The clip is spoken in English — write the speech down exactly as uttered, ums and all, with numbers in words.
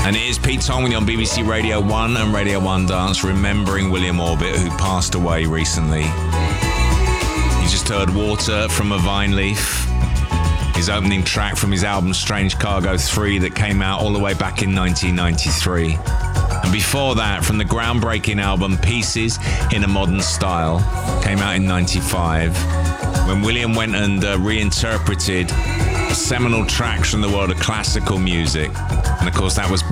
And it is Pete Tong on B B C Radio one and Radio one Dance, remembering William Orbit, who passed away recently. You just heard Water from A Vine Leaf, his opening track from his album Strange Cargo three that came out all the way back in nineteen ninety-three. And before that, from the groundbreaking album Pieces in a Modern Style, came out in ninety-five, when William went and uh, reinterpreted seminal tracks from the world of classical music. And of course that was